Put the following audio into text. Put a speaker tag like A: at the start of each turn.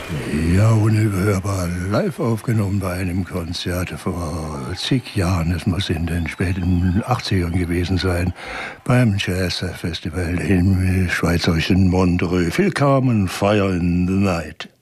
A: Ja, unüberhörbar live aufgenommen bei einem Konzert vor zig Jahren. Es muss in den späten 80ern gewesen sein, beim Jazzfestival im schweizerischen Montreux. Willkommen, Fire in the Night.